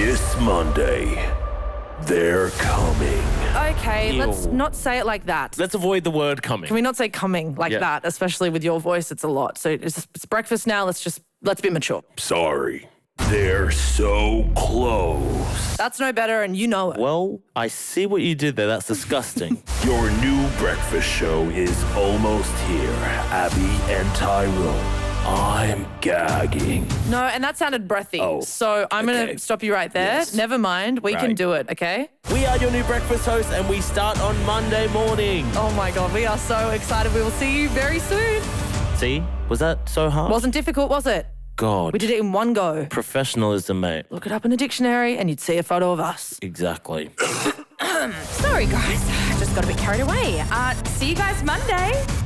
This Monday, they're coming. Okay, Ew. let's not say it like that. Let's avoid the word coming. Can we not say coming like Yeah. that, especially with your voice? It's a lot. So it's breakfast now. Let's be mature. Sorry. They're so close. That's no better, and you know it. Well, I see what you did there. That's disgusting. Your new breakfast show is almost here. Abby and Tyrone. I'm gagging. No, and that sounded breathy. Oh, So I'm okay. going to stop you right there. Yes. Never mind. We can Right. do it, okay? We are your new breakfast hosts, and we start on Monday morning. Oh my God, we are so excited. We will see you very soon. See? Was that so hard? Wasn't difficult, was it? God. We did it in one go. Professionalism, mate. Look it up in a dictionary and you'd see a photo of us. Exactly. Sorry, guys. I just got a bit carried away. See you guys Monday.